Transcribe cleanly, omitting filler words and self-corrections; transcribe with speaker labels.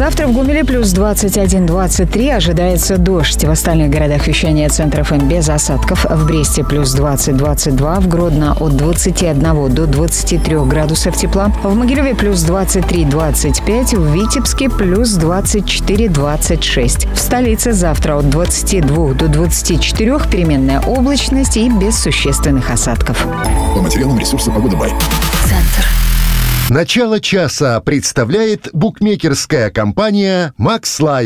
Speaker 1: Завтра в Гомеле плюс 21-23. Ожидается дождь. В остальных городах вещания центров ФМ без осадков. В Бресте плюс 20-22. В Гродно от 21 до 23 градусов тепла. В Могилеве плюс 23-25. В Витебске плюс 24-26. В столице завтра от 22 до 24. Переменная облачность и без существенных осадков.
Speaker 2: По материалам ресурса «Погода Бай».
Speaker 3: Центр.
Speaker 4: Начало часа представляет букмекерская компания «Макс Лайф».